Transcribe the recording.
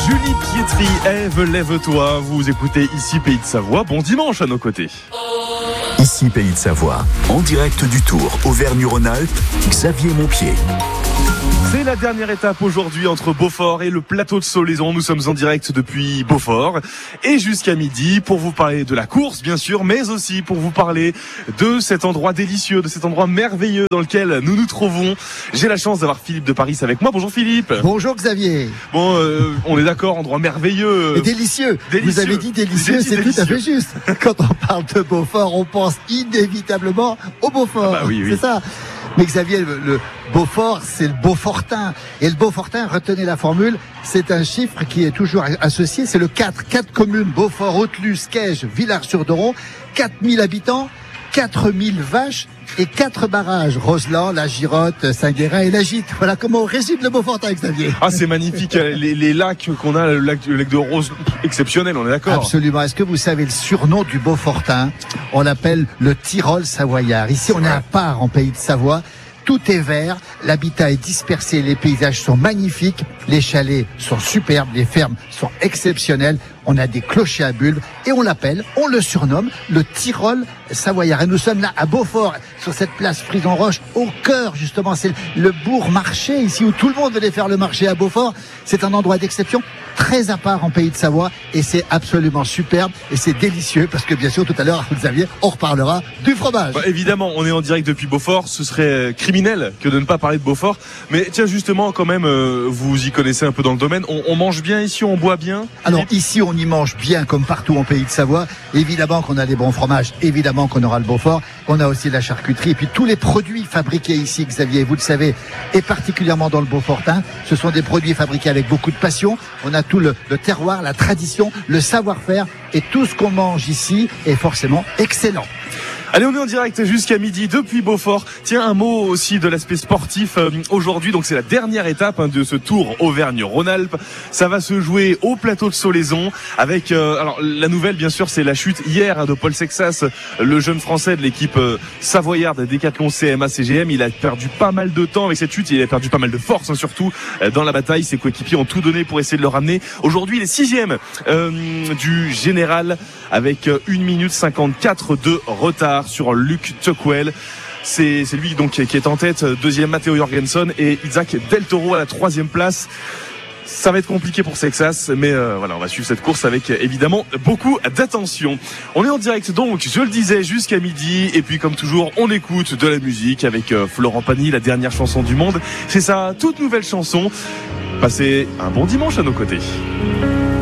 Julie Pietri, Ève, lève-toi. Vous écoutez Ici Pays de Savoie. Bon dimanche à nos côtés. Ici Pays de Savoie, en direct du Tour, Auvergne-Rhône-Alpes, Xavier Montpied. C'est la dernière étape aujourd'hui entre Beaufort et le plateau de Solaison. Nous sommes en direct depuis Beaufort et jusqu'à midi pour vous parler de la course, bien sûr, mais aussi pour vous parler de cet endroit délicieux, de cet endroit merveilleux dans lequel nous nous trouvons. J'ai la chance d'avoir Philippe de Paris avec moi. Bonjour Philippe. Bonjour Xavier. Bon, on est d'accord, endroit merveilleux. Et délicieux. Délicieux. Vous avez dit délicieux, c'est délicieux. tout à fait juste. Quand on parle de Beaufort, on pense inévitablement au Beaufort. Ah bah oui. C'est ça. Mais Xavier, le Beaufort, c'est le Beaufortin. Et le Beaufortin, retenez la formule, c'est un chiffre qui est toujours associé, c'est le 4. 4 communes, Beaufort, Haute-Luce, Caige, Villars-sur-Doron, 4000 habitants, 4000 vaches et 4 barrages. Roseland, la Girotte, Saint-Guérin et la Gite. Voilà comment on résume le Beaufortin, Xavier. Ah, c'est magnifique. Les lacs qu'on a, le lac de Rose, exceptionnel, on est d'accord. Absolument. Est-ce que vous savez le surnom du Beaufortin? On l'appelle le Tyrol savoyard. Ici, on est à part en pays de Savoie. Tout est vert, l'habitat est dispersé, les paysages sont magnifiques, les chalets sont superbes, les fermes sont exceptionnelles, on a des clochers à bulbes et on le surnomme le Tyrol savoyard. Et nous sommes là à Beaufort, sur cette place Frison-Roche, au cœur justement, c'est le bourg marché ici où tout le monde venait faire le marché à Beaufort. C'est un endroit d'exception, très à part en pays de Savoie et c'est absolument superbe et c'est délicieux parce que bien sûr tout à l'heure, Xavier, on reparlera du fromage. Bah, évidemment, on est en direct depuis Beaufort, ce serait criminel que de ne pas parler de Beaufort. Mais tiens, justement, quand même, vous y connaissez un peu dans le domaine, on mange bien ici, on boit bien. Alors ici, on y mange bien comme partout en pays de Savoie. Évidemment qu'on a des bons fromages, évidemment qu'on aura le Beaufort. On a aussi de la charcuterie et puis tous les produits fabriqués ici, Xavier, vous le savez, et particulièrement dans le Beaufortin, ce sont des produits fabriqués avec beaucoup de passion. On a tout le terroir, la tradition, le savoir-faire et tout ce qu'on mange ici est forcément excellent. Allez, on est en direct jusqu'à midi depuis Beaufort. Tiens, un mot aussi de l'aspect sportif aujourd'hui. Donc c'est la dernière étape de ce Tour Auvergne-Rhône-Alpes. Ça va se jouer au plateau de Solaison avec alors la nouvelle bien sûr, c'est la chute hier de Paul Sexas, le jeune français de l'équipe savoyarde Décathlon CMA CGM. Il a perdu pas mal de temps avec cette chute, il a perdu pas mal de force surtout dans la bataille. Ses coéquipiers ont tout donné pour essayer de le ramener. Aujourd'hui, il est 6e du général avec 1 minute 54 de retard sur Luc Tuckwell. C'est lui donc qui est en tête, deuxième Matteo Jorgensen et Isaac Del Toro à la 3e place. Ça va être compliqué pour Sexas, mais voilà, on va suivre cette course avec évidemment beaucoup d'attention. On est en direct donc, je le disais, jusqu'à midi, et puis comme toujours, on écoute de la musique avec Florent Pagny, la dernière chanson du monde. C'est sa toute nouvelle chanson. Passez un bon dimanche à nos côtés.